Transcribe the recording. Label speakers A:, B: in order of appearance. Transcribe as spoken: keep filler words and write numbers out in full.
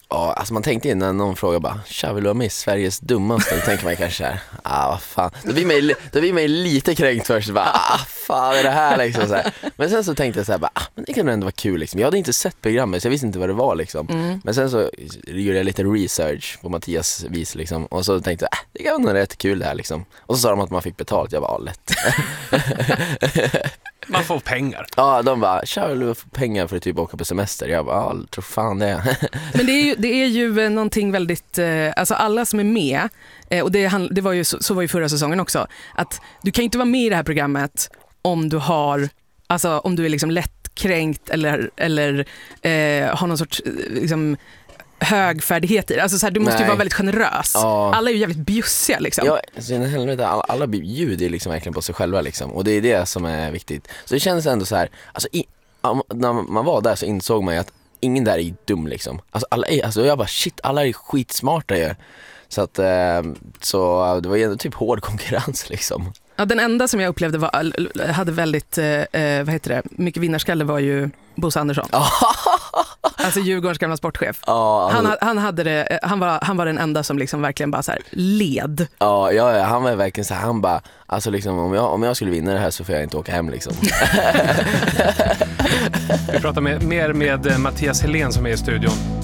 A: Ja, alltså man tänkte innan någon frågar bara, tja, vill du ha med Sveriges dummaste? Då tänker man kanske här, ah vad fan. Då blir man, då blir man lite kränkt först, bara, ah fan är det här liksom så här. Men sen så tänkte jag så här, bara, ah, men det kan ändå vara kul liksom. Jag hade inte sett programmet så jag visste inte vad det var liksom. Mm. Men sen så gjorde jag lite research på Mattias vis liksom. Och så tänkte jag, ah, det kan vara rätt kul det här liksom. Och så sa de att man fick betalt, jag bara, ah, lätt.
B: Man får pengar.
A: Ja, de bara, tja, vill du få pengar för att typ åka på semester? Jag bara, ja, tror fan det.
C: Men det är ju, det är ju någonting väldigt, eh, alltså alla som är med, eh, och det, det var ju, så, så var ju förra säsongen också, att du kan inte vara med i det här programmet om du har, alltså om du är liksom lättkränkt eller, eller eh, har någon sorts liksom högfärdigheter. Alltså så här, du måste Nej. ju vara väldigt generös. Ja. Alla är ju jävligt bjussiga liksom.
A: Ja, alltså, helvete, alla, alla bjuder liksom verkligen på sig själva liksom. Och det är det som är viktigt. Så det känns ändå så här, alltså i, när man var där så insåg man ju att ingen där är dum liksom. Alltså alla är, alltså jag bara shit, alla är skitsmarta ju. Så att eh, så det var ju ändå typ hård konkurrens liksom.
C: Ja, den enda som jag upplevde var, hade väldigt eh, vad heter det, mycket vinnarskalle var ju Bosse Andersson. Alltså Djurgårdens gamla sportchef.
A: Ja,
C: han, han, han, hade det, han, var, han var den enda som liksom verkligen bara så här led.
A: Ja, ja, han var verkligen så här, han bara, alltså liksom, om jag, om jag skulle vinna det här så får jag inte åka hem liksom.
B: Vi pratar med, mer med Mattias Helén som är i studion.